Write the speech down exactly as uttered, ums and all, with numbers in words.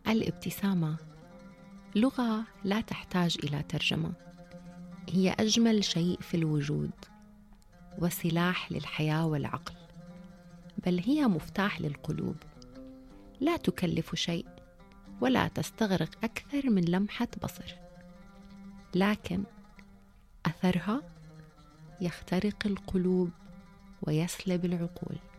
الابتسامة لغة لا تحتاج إلى ترجمة، هي أجمل شيء في الوجود وسلاح للحياة والعقل، بل هي مفتاح للقلوب. لا تكلف شيء ولا تستغرق أكثر من لمحة بصر، لكن أثرها يخترق القلوب ويسلب العقول.